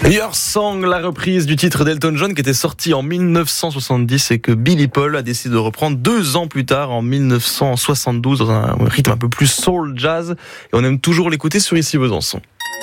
Your Song, la reprise du titre d'Elton John qui était sorti en 1970 et que Billy Paul a décidé de reprendre 2 ans plus tard en 1972 dans un rythme un peu plus soul jazz, et on aime toujours l'écouter sur Ici Besançon.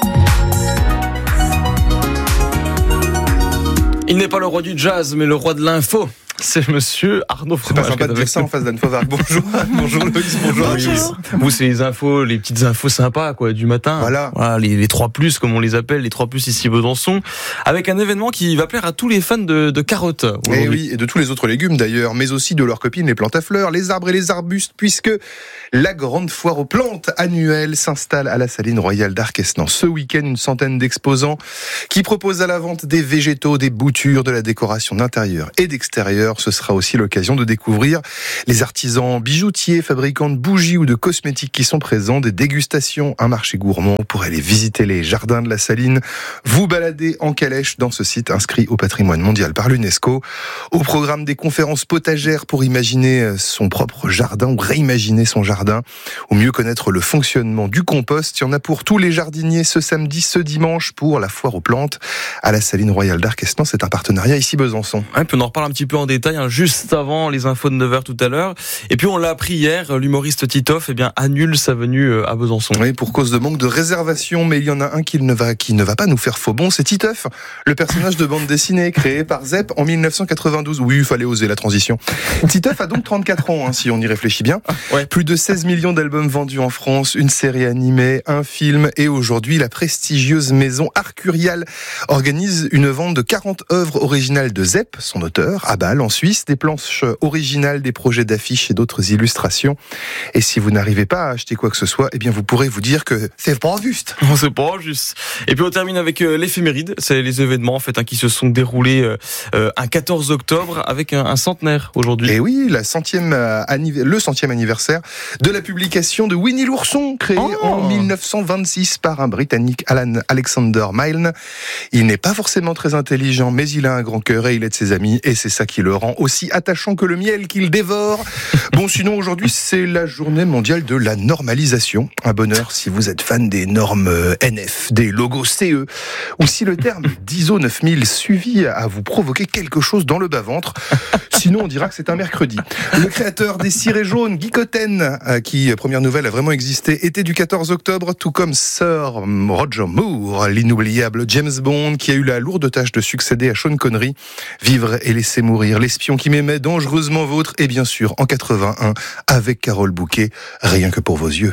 Il n'est pas le roi du jazz mais le roi de l'info. C'est monsieur Arnaud Fromage. C'est pas sympa de dire ça en face d'Anne Fauvard. Bonjour. Bonjour Loïs, bonjour. Vous, c'est les infos, les petites infos sympas, quoi, du matin. Voilà, les 3+, comme on les appelle, les 3+ ici Besançon. Avec un événement qui va plaire à tous les fans de carottes. Et oui, et de tous les autres légumes d'ailleurs, mais aussi de leurs copines, les plantes à fleurs, les arbres et les arbustes, puisque la grande foire aux plantes annuelle s'installe à la Saline Royale d'Arquesnan. Ce week-end, une centaine d'exposants qui proposent à la vente des végétaux, des boutures, de la décoration d'intérieur et d'extérieur. Ce sera aussi l'occasion de découvrir les artisans bijoutiers, fabricants de bougies ou de cosmétiques qui sont présents, des dégustations, un marché gourmand pour aller visiter les jardins de la Saline, vous balader en calèche dans ce site inscrit au patrimoine mondial par l'UNESCO. Au programme des conférences potagères pour imaginer son propre jardin ou réimaginer son jardin, ou mieux connaître le fonctionnement du compost. Il y en a pour tous les jardiniers ce samedi, ce dimanche pour la foire aux plantes à la Saline Royale d'Arquesnan. C'est un partenariat ici Besançon. Ouais, puis on en reparle un petit peu en détail, juste avant les infos de 9h tout à l'heure. Et puis on l'a appris hier, l'humoriste Titoff annule sa venue à Besançon. Oui, pour cause de manque de réservation, mais il y en a un qui ne va pas nous faire faux bon, c'est Titoff, le personnage de bande dessinée créé par Zep en 1992. Oui, il fallait oser la transition. Titoff a donc 34 ans, si on y réfléchit bien. Ouais. Plus de 16 millions d'albums vendus en France, une série animée, un film, et aujourd'hui, la prestigieuse maison Arcurial organise une vente de 40 œuvres originales de Zep, son auteur, à Bâle, en Suisse, des planches originales, des projets d'affiches et d'autres illustrations. Et si vous n'arrivez pas à acheter quoi que ce soit, eh bien vous pourrez vous dire que c'est pas juste. C'est pas juste. Et puis on termine avec l'éphéméride. C'est les événements qui se sont déroulés un 14 octobre avec un centenaire aujourd'hui. Et oui, le 100e anniversaire de la publication de Winnie l'ourson, créé en 1926 par un Britannique, Alan Alexander Milne. Il n'est pas forcément très intelligent, mais il a un grand cœur et il aide ses amis, et c'est ça qui le rend aussi attachant que le miel qu'il dévore. Bon, sinon aujourd'hui c'est la journée mondiale de la normalisation. Un bonheur si vous êtes fan des normes NF, des logos CE, ou si le terme d'ISO 9000 suffit à vous provoquer quelque chose dans le bas-ventre. Sinon on dira que c'est un mercredi. Le créateur des cirés jaunes, Guy Cotten, qui, première nouvelle, a vraiment existé, était du 14 octobre, tout comme Sir Roger Moore, l'inoubliable James Bond, qui a eu la lourde tâche de succéder à Sean Connery. Vivre et laisser mourir, l'espion qui m'aimait, dangereusement vôtre, et bien sûr en 81 avec Carole Bouquet, rien que pour vos yeux.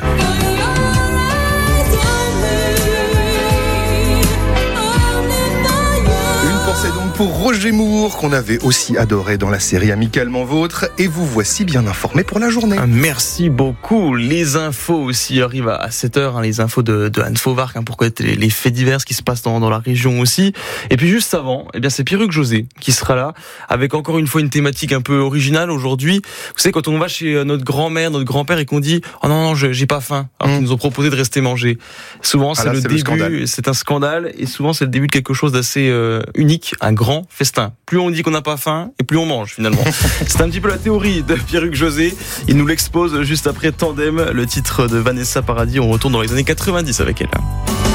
C'est donc pour Roger Moore, qu'on avait aussi adoré dans la série Amicalement Vôtre, et vous voici bien informé pour la journée. Merci beaucoup. Les infos aussi arrivent à 7h, les infos de Anne Fauvard, pour connaître les faits divers qui se passent dans la région aussi. Et puis juste avant, c'est Pierruc José qui sera là, avec encore une fois une thématique un peu originale aujourd'hui. Vous savez, quand on va chez notre grand-mère, notre grand-père, et qu'on dit « Oh non, j'ai pas faim », alors qu'ils nous ont proposé de rester manger. Souvent, c'est le début, c'est un scandale, et souvent c'est le début de quelque chose d'assez unique. Un grand festin. Plus on dit qu'on n'a pas faim, et plus on mange finalement. C'est un petit peu la théorie de Pierruc José. Il nous l'expose juste après Tandem, le titre de Vanessa Paradis. On retourne dans les années 90 avec elle.